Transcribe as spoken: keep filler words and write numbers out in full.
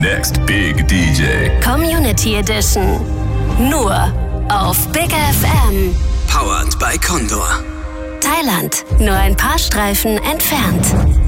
Next Big D J. Community Edition. Nur auf Big F M. Powered by Condor. Thailand, nur ein paar Streifen entfernt.